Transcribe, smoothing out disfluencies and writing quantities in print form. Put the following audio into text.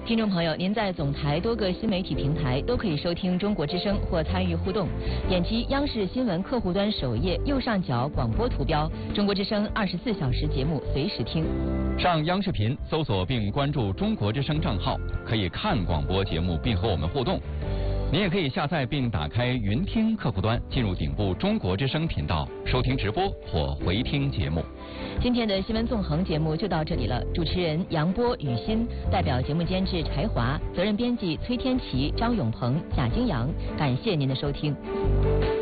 听众朋友，您在总台多个新媒体平台都可以收听中国之声或参与互动。点击央视新闻客户端首页右上角广播图标，中国之声24小时节目随时听。 上央视频搜索并关注中国之声账号，可以看广播节目并和我们互动。您也可以下载并打开云听客户端，进入顶部中国之声频道收听直播或回听节目。 今天的新闻纵横节目就到这里了，主持人杨波、雨欣，代表节目监制柴华，责任编辑崔天琪、张永鹏、贾金阳，感谢您的收听。